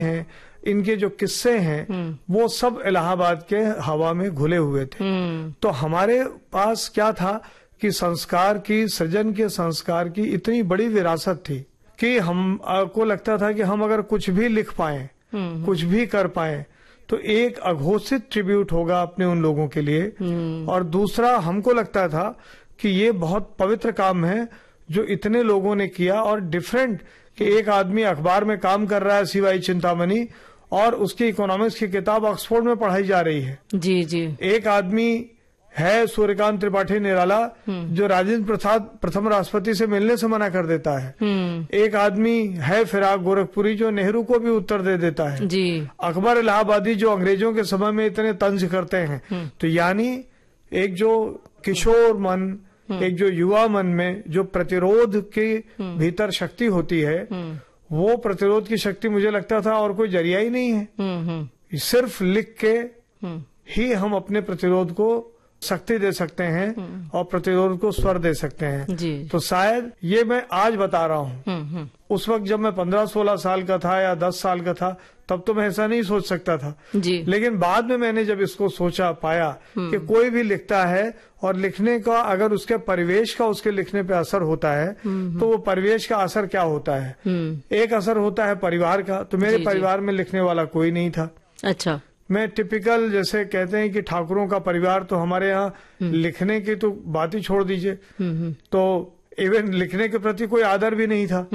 हैं, इनके जो किस्से हैं वो सब इलाहाबाद के हवा में घुले हुए थे। तो हमारे पास क्या था कि संस्कार की, सृजन के संस्कार की इतनी बड़ी विरासत थी कि हम को लगता था कि हम अगर कुछ भी लिख पाए, कुछ भी कर पाए, तो एक अघोषित ट्रिब्यूट होगा अपने उन लोगों के लिए। और दूसरा, हमको लगता था कि ये बहुत पवित्र काम है जो इतने लोगों ने किया, और डिफरेंट कि एक आदमी अखबार में काम कर रहा है सिवाय चिंतामणि, और उसकी इकोनॉमिक्स की किताब ऑक्सफोर्ड में पढ़ाई जा रही है। जी जी। एक आदमी है सूर्यकांत त्रिपाठी निराला जो राजेंद्र प्रसाद प्रथम राष्ट्रपति से मिलने से मना कर देता है। एक आदमी है फिराक गोरखपुरी जो नेहरू को भी उत्तर दे देता है। जी। अकबर इलाहाबादी जो अंग्रेजों के समय में इतने तंज करते हैं। तो यानी एक जो किशोर मन, एक जो युवा मन में जो प्रतिरोध के भीतर शक्ति होती है, वो प्रतिरोध की शक्ति मुझे लगता था और कोई जरिया ही नहीं है। सिर्फ लिख के ही हम अपने प्रतिरोध को शक्ति दे सकते हैं और प्रतिरोध को स्वर दे सकते हैं। जी। तो शायद ये मैं आज बता रहा हूँ, उस वक्त जब मैं 15-16 साल का था या 10 साल का था, तब तो मैं ऐसा नहीं सोच सकता था। जी। लेकिन बाद में मैंने जब इसको सोचा, पाया कि कोई भी लिखता है और लिखने का अगर उसके परिवेश का उसके लिखने पे असर होता है, तो वो परिवेश का असर क्या होता है। एक असर होता है परिवार का। तो मेरे परिवार में लिखने वाला कोई नहीं था। अच्छा। मैं टिपिकल, जैसे कहते हैं कि ठाकुरों का परिवार, तो हमारे यहाँ लिखने की तो बात ही छोड़ दीजिए। तो इवन लिखने के प्रति कोई आदर भी नहीं था।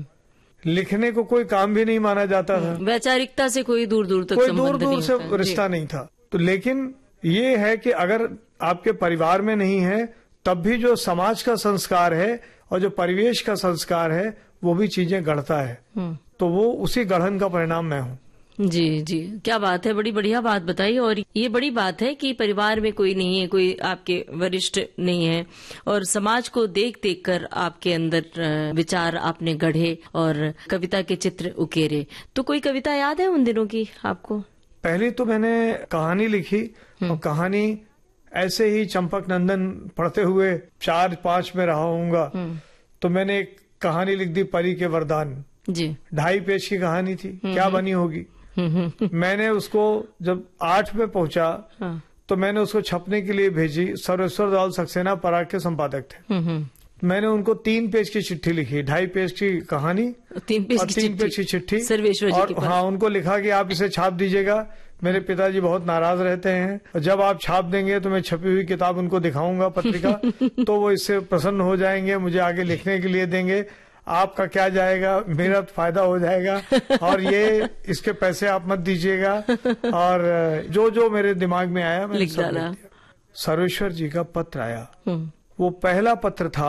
लिखने को कोई काम भी नहीं माना जाता था। वैचारिकता से कोई दूर दूर तक कोई दूर दूर से रिश्ता नहीं था। तो लेकिन ये है कि अगर आपके परिवार में नहीं है, तब भी जो समाज का संस्कार है और जो परिवेश का संस्कार है, वो भी चीजें गढ़ता है। तो वो उसी गढ़न का परिणाम मैं हूँ। जी जी, क्या बात है, बड़ी बढ़िया बात बताई। और ये बड़ी बात है कि परिवार में कोई नहीं है, कोई आपके वरिष्ठ नहीं है, और समाज को देख देख कर आपके अंदर विचार आपने गढ़े और कविता के चित्र उकेरे। तो कोई कविता याद है उन दिनों की आपको? पहले तो मैंने कहानी लिखी, और कहानी ऐसे ही चंपक नंदन पढ़ते हुए 4-5 में रहा हूँगा। तो मैंने एक कहानी लिख दी, परी के वरदान जी। 2.5 पेज की कहानी थी, क्या बनी होगी। मैंने उसको जब 8 में पहुंचा, तो मैंने उसको छपने के लिए भेजी। सर्वेश्वर दयाल सक्सेना पराग के संपादक थे। मैंने उनको 3 पेज की चिट्ठी लिखी, 2.5 पेज की कहानी, 3 पेज की चिट्ठी। सर्वेश्वर जी और हाँ, उनको लिखा कि आप इसे छाप दीजिएगा। मेरे पिताजी बहुत नाराज रहते हैं, और जब आप छाप देंगे तो मैं छपी हुई किताब उनको दिखाऊंगा, पत्रिका, तो वो इससे प्रसन्न हो जाएंगे, मुझे आगे लिखने के लिए देंगे। आपका क्या जाएगा, मेरा फायदा हो जाएगा, और ये इसके पैसे आप मत दीजिएगा। और जो जो मेरे दिमाग में आया मैंने सब लिख दिया। सर्वेश्वर जी का पत्र आया। वो पहला पत्र था,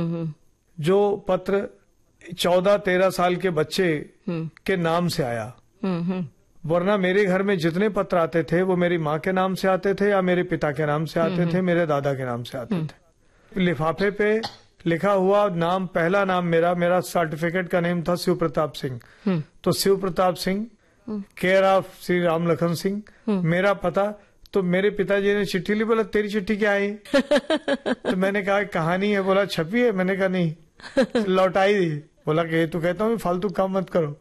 जो पत्र 14-13 साल के बच्चे के नाम से आया। वरना मेरे घर में जितने पत्र आते थे वो मेरी माँ के नाम से आते थे, या मेरे पिता के नाम से आते थे, मेरे दादा के नाम से आते थे। लिफाफे पे लिखा हुआ नाम, पहला नाम मेरा सर्टिफिकेट का नेम था शिव प्रताप सिंह। तो शिव प्रताप सिंह, केयर ऑफ श्री राम लखन सिंह, मेरा पता। तो मेरे पिताजी ने चिट्ठी ली, बोला तेरी चिट्ठी क्या आई। तो मैंने कहा कहानी है। बोला छपी है। मैंने कहा नहीं, लौटाई दी। बोला कि तो कहता हूँ फालतू काम मत करो।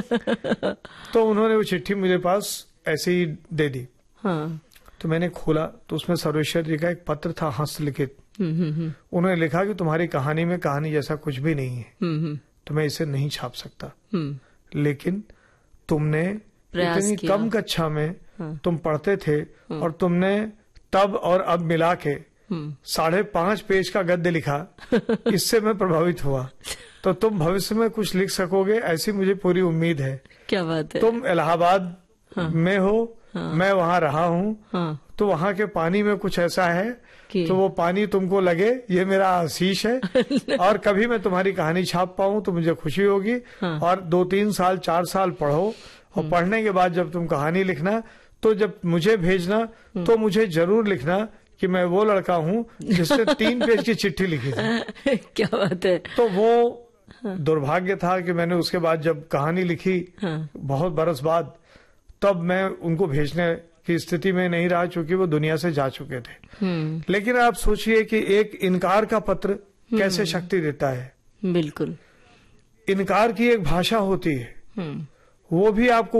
तो उन्होंने वो चिट्ठी मुझे पास ऐसे ही दे दी। तो मैंने खोला, तो उसमें सर्वेश्वर जी का एक पत्र था, हस्तलिखित। उन्होंने लिखा कि तुम्हारी कहानी में कहानी जैसा कुछ भी नहीं है, तो मैं इसे नहीं छाप सकता। लेकिन तुमने इतनी कम कक्षा में तुम पढ़ते थे, और तुमने तब और अब मिला के 5.5 पेज का गद्य लिखा, इससे मैं प्रभावित हुआ। तो तुम भविष्य में कुछ लिख सकोगे, ऐसी मुझे पूरी उम्मीद है। क्या बात है। तुम इलाहाबाद में हो, मैं वहाँ रहा हूँ, तो वहाँ के पानी में कुछ ऐसा है, तो वो पानी तुमको लगे, ये मेरा आशीष है। और कभी मैं तुम्हारी कहानी छाप पाऊं तो मुझे खुशी होगी। और 2-3 साल 4 साल पढ़ो, और पढ़ने के बाद जब तुम कहानी लिखना, तो जब मुझे भेजना, तो मुझे जरूर लिखना कि मैं वो लड़का हूँ जिसने 3 पेज की चिट्ठी लिखी थी। क्या बात है। तो वो दुर्भाग्य था कि मैंने उसके बाद जब कहानी लिखी, बहुत बरस बाद, तब मैं उनको भेजने की स्थिति में नहीं रहा, चूंकि वो दुनिया से जा चुके थे। लेकिन आप सोचिए कि एक इनकार का पत्र कैसे शक्ति देता है। बिल्कुल। इनकार की एक भाषा होती है, वो भी आपको